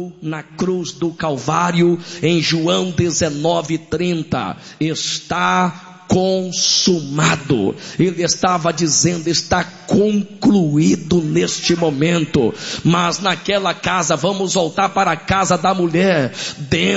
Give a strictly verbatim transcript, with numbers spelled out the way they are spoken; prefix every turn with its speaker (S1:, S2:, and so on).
S1: falou na cruz do Calvário em João dezenove, trinta, está consumado. Ele estava dizendo, está concluído neste momento. Mas naquela casa, vamos voltar para a casa da mulher, dentro